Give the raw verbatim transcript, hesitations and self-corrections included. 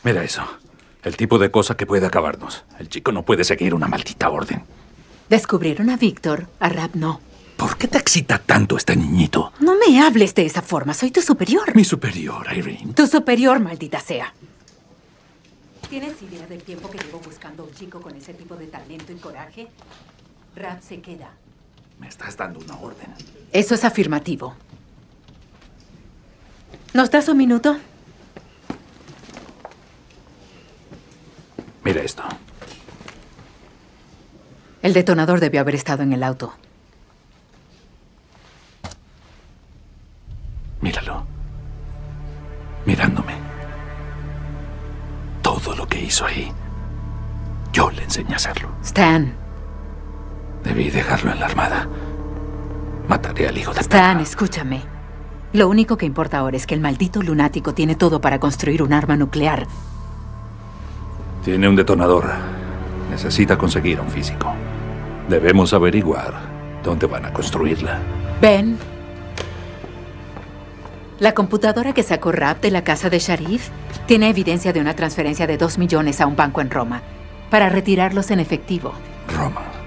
Mira eso. El tipo de cosa que puede acabarnos. El chico no puede seguir una maldita orden. Descubrieron a Víctor, a Rapp no. ¿Por qué te excita tanto este niñito? No me hables de esa forma, soy tu superior. Mi superior, Irene. Tu superior, maldita sea. ¿Tienes idea del tiempo que llevo buscando a un chico con ese tipo de talento y coraje? Rapp se queda. Me estás dando una orden. Eso es afirmativo. ¿Nos das un minuto? Mira esto. El detonador debió haber estado en el auto. Míralo. Mirándome. Todo lo que hizo ahí, yo le enseñé a hacerlo. Stan. Debí dejarlo en la armada. Mataré al hijo de Stan, perra. escúchame. Lo único que importa ahora es que el maldito lunático tiene todo para construir un arma nuclear. Tiene un detonador. Necesita conseguir un físico. Debemos averiguar dónde van a construirla. Ben. La computadora que sacó Rapp de la casa de Sharif tiene evidencia de una transferencia de dos millones a un banco en Roma para retirarlos en efectivo. Roma.